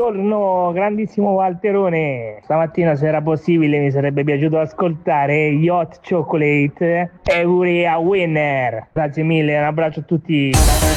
Buongiorno, grandissimo Walterone. Stamattina, se era possibile, mi sarebbe piaciuto ascoltare Yacht Chocolate e Urea Winner. Grazie mille, un abbraccio a tutti.